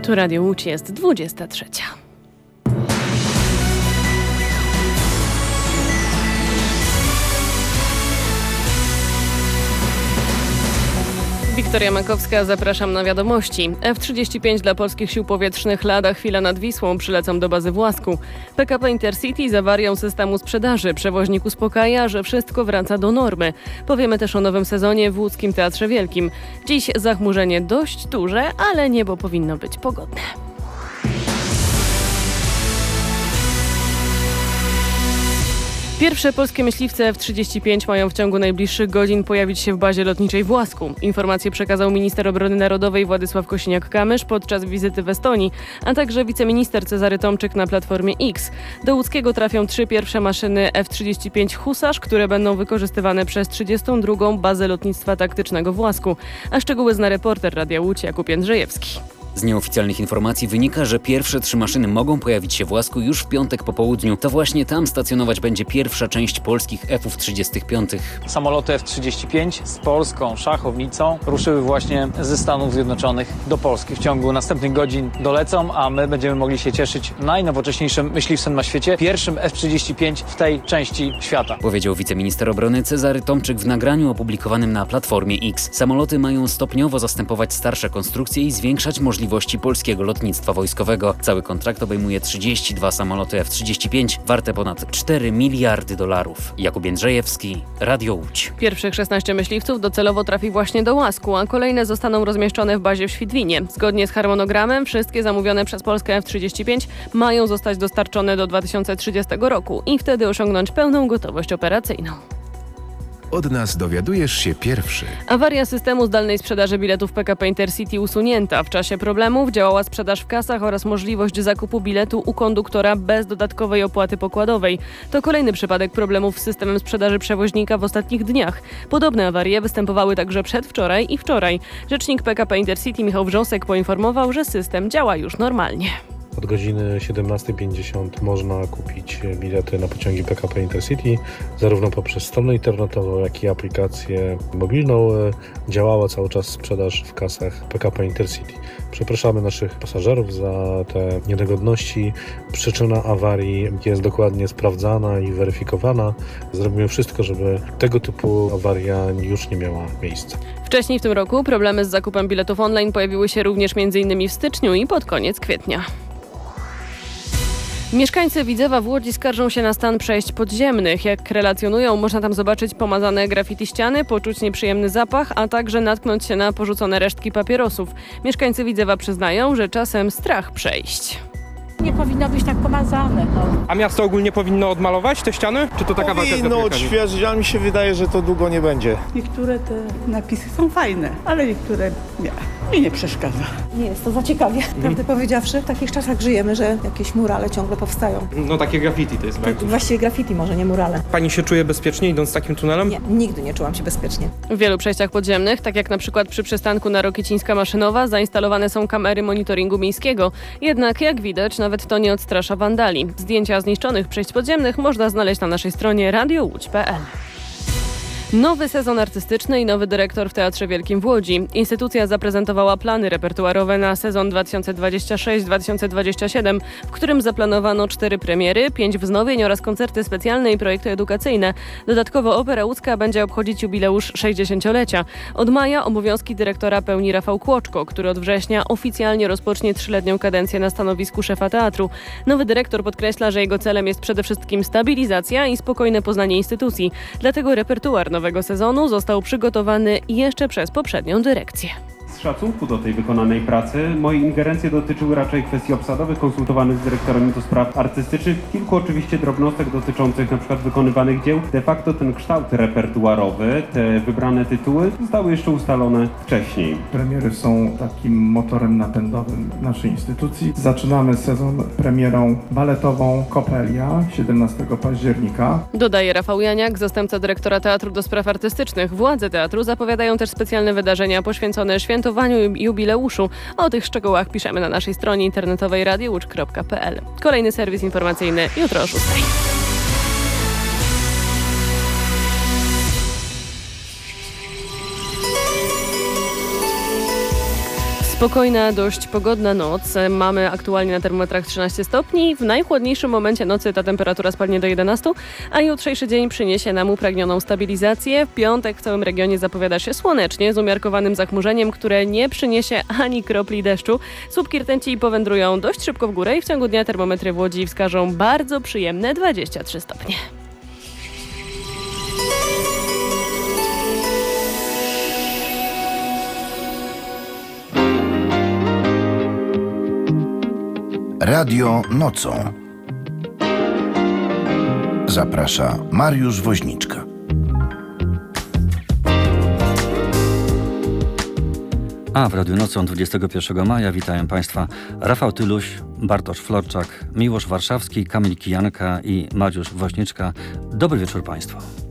Tu Radio Łódź, jest 23. Wiktoria Makowska, zapraszam na wiadomości. F-35 dla polskich sił powietrznych lada chwila nad Wisłą przylecą do bazy w Łasku. PKP Intercity z awarią systemu sprzedaży. Przewoźnik uspokaja, że wszystko wraca do normy. Powiemy też o nowym sezonie w Łódzkim Teatrze Wielkim. Dziś zachmurzenie dość duże, ale niebo powinno być pogodne. Pierwsze polskie myśliwce F-35 mają w ciągu najbliższych godzin pojawić się w bazie lotniczej w Łasku. Informację przekazał minister obrony narodowej Władysław Kosiniak-Kamysz podczas wizyty w Estonii, a także wiceminister Cezary Tomczyk na Platformie X. Do Łódzkiego trafią 3 pierwsze maszyny F-35 Husarz, które będą wykorzystywane przez 32. bazę lotnictwa taktycznego w Łasku. A szczegóły zna reporter Radia Łódź Jakub Jędrzejewski. Z nieoficjalnych informacji wynika, że pierwsze 3 maszyny mogą pojawić się w Łasku już w piątek po południu. To właśnie tam stacjonować będzie pierwsza część polskich F-35. Samoloty F-35 z polską szachownicą ruszyły właśnie ze Stanów Zjednoczonych do Polski. W ciągu następnych godzin dolecą, a my będziemy mogli się cieszyć najnowocześniejszym myśliwcem na świecie, pierwszym F-35 w tej części świata. Powiedział wiceminister obrony Cezary Tomczyk w nagraniu opublikowanym na Platformie X. Samoloty mają stopniowo zastępować starsze konstrukcje i zwiększać możliwości polskiego lotnictwa wojskowego. Cały kontrakt obejmuje 32 samoloty F-35 warte ponad $4 miliardy. Jakub Jędrzejewski, Radio Łódź. Pierwszych 16 myśliwców docelowo trafi właśnie do Łasku, a kolejne zostaną rozmieszczone w bazie w Świdwinie. Zgodnie z harmonogramem wszystkie zamówione przez Polskę F-35 mają zostać dostarczone do 2030 roku i wtedy osiągnąć pełną gotowość operacyjną. Od nas dowiadujesz się pierwszy. Awaria systemu zdalnej sprzedaży biletów PKP Intercity usunięta. W czasie problemów działała sprzedaż w kasach oraz możliwość zakupu biletu u konduktora bez dodatkowej opłaty pokładowej. To kolejny przypadek problemów z systemem sprzedaży przewoźnika w ostatnich dniach. Podobne awarie występowały także przedwczoraj i wczoraj. Rzecznik PKP Intercity Michał Wrząsek poinformował, że system działa już normalnie. Od godziny 17:50 można kupić bilety na pociągi PKP Intercity, zarówno poprzez stronę internetową, jak i aplikację mobilną. Działała cały czas sprzedaż w kasach PKP Intercity. Przepraszamy naszych pasażerów za te niedogodności. Przyczyna awarii jest dokładnie sprawdzana i weryfikowana. Zrobimy wszystko, żeby tego typu awaria już nie miała miejsca. Wcześniej w tym roku problemy z zakupem biletów online pojawiły się również m.in. w styczniu i pod koniec kwietnia. Mieszkańcy Widzewa w Łodzi skarżą się na stan przejść podziemnych. Jak relacjonują, można tam zobaczyć pomazane graffiti ściany, poczuć nieprzyjemny zapach, a także natknąć się na porzucone resztki papierosów. Mieszkańcy Widzewa przyznają, że czasem strach przejść. Nie powinno być tak pomazane. A miasto ogólnie powinno odmalować te ściany? Czy to taka walka? Powinno odświeżyć, ale mi się wydaje, że to długo nie będzie. Niektóre te napisy są fajne, ale niektóre nie. Mi nie przeszkadza. Nie jest to za ciekawie. Prawdę powiedziawszy, w takich czasach żyjemy, że jakieś murale ciągle powstają. No takie graffiti to jest. Właściwie graffiti, może nie murale. Pani się czuje bezpiecznie idąc takim tunelem? Nie, nigdy nie czułam się bezpiecznie. W wielu przejściach podziemnych, tak jak na przykład przy przystanku na Rokiecińska-Maszynowa, zainstalowane są kamery monitoringu miejskiego. Jednak jak widać, nawet to nie odstrasza wandali. Zdjęcia zniszczonych przejść podziemnych można znaleźć na naszej stronie radiołódź.pl. Nowy sezon artystyczny i nowy dyrektor w Teatrze Wielkim w Łodzi. Instytucja zaprezentowała plany repertuarowe na sezon 2026-2027, w którym zaplanowano 4 premiery, 5 wznowień oraz koncerty specjalne i projekty edukacyjne. Dodatkowo Opera Łódzka będzie obchodzić jubileusz 60-lecia. Od maja obowiązki dyrektora pełni Rafał Kłoczko, który od września oficjalnie rozpocznie 3-letnią kadencję na stanowisku szefa teatru. Nowy dyrektor podkreśla, że jego celem jest przede wszystkim stabilizacja i spokojne poznanie instytucji. Dlatego repertuar nowego sezonu został przygotowany jeszcze przez poprzednią dyrekcję. Z szacunku do tej wykonanej pracy moje ingerencje dotyczyły raczej kwestii obsadowych konsultowanych z dyrektorami do spraw artystycznych, kilku oczywiście drobnostek dotyczących np. wykonywanych dzieł. De facto ten kształt repertuarowy, te wybrane tytuły zostały jeszcze ustalone wcześniej. Premiery są takim motorem napędowym naszej instytucji. Zaczynamy sezon premierą baletową Kopelia 17 października. Dodaje Rafał Janiak, zastępca dyrektora Teatru do Spraw Artystycznych. Władze teatru zapowiadają też specjalne wydarzenia poświęcone świętowaniu jubileuszu. O tych szczegółach piszemy na naszej stronie internetowej radiołódź.pl. Kolejny serwis informacyjny jutro o 6:00. Spokojna, dość pogodna noc. Mamy aktualnie na termometrach 13 stopni. W najchłodniejszym momencie nocy ta temperatura spadnie do 11, a jutrzejszy dzień przyniesie nam upragnioną stabilizację. W piątek w całym regionie zapowiada się słonecznie, z umiarkowanym zachmurzeniem, które nie przyniesie ani kropli deszczu. Słupki rtęci powędrują dość szybko w górę i w ciągu dnia termometry w Łodzi wskażą bardzo przyjemne 23 stopnie. Radio nocą. Zaprasza Mariusz Woźniczka. A w Radiu Nocą 21 maja witają Państwa Rafał Tyluś, Bartosz Florczak, Miłosz Warszawski, Kamil Kijanka i Mariusz Woźniczka. Dobry wieczór Państwu.